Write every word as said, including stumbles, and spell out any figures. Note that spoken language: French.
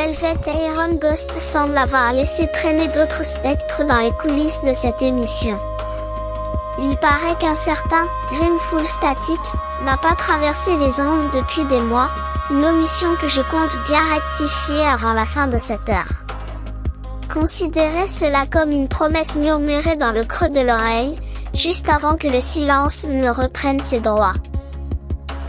Velvet et Iron Ghost semblent avoir laissé traîner d'autres spectres dans les coulisses de cette émission. Il paraît qu'un certain Grimeful Static n'a pas traversé les ondes depuis des mois, une omission que je compte bien rectifier avant la fin de cette heure. Considérez cela comme une promesse murmurée dans le creux de l'oreille, juste avant que le silence ne reprenne ses droits.